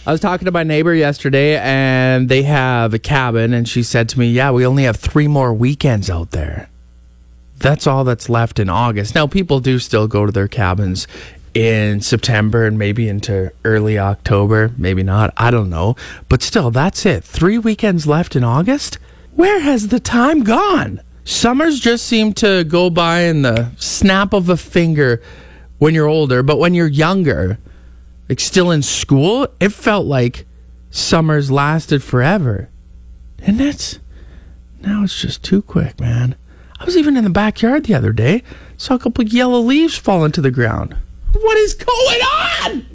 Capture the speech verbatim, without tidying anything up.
I was talking to my neighbor yesterday, and they have a cabin, and she said to me, yeah, we only have three more weekends out there. That's all that's left in August. Now, people do still go to their cabins in September and maybe into early October. Maybe not. I don't know. But still, that's it. Three weekends left in August? Where has the time gone? Summers just seem to go by in the snap of a finger when you're older. But when you're younger, like still in school, it felt like summers lasted forever. And that's, now it's just too quick, man. I was even in the backyard the other day, saw a couple yellow leaves fall into the ground. What is going on?